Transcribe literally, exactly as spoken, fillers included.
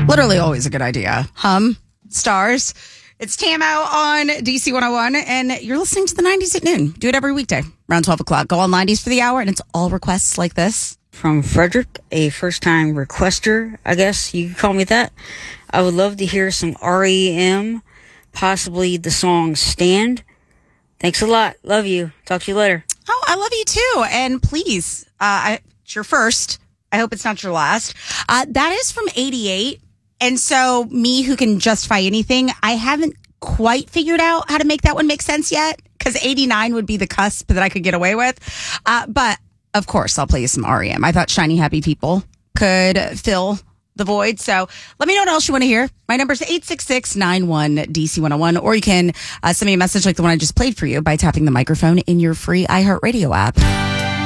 Literally always a good idea. Hum, stars. It's Tam out on D C one oh one, and you're listening to the nineties at noon. Do it every weekday around twelve o'clock. Go on nineties for the hour, and it's all requests like this. From Frederick, a first-time requester, I guess you could call me that. I would love to hear some R E M, possibly the song Stand. Thanks a lot. Love you. Talk to you later. Oh, I love you too. And please, uh, I, it's your first. I hope it's not your last. Uh, that is from eighty-eight. And so me who can justify anything, I haven't quite figured out how to make that one make sense yet, because eighty-nine would be the cusp that I could get away with. Uh, but of course, I'll play you some R E M. I thought Shiny Happy People could fill the void. So let me know what else you want to hear. My number is eight six six, nine one, D C one oh one, or you can uh, send me a message like the one I just played for you by tapping the microphone in your free iHeartRadio app.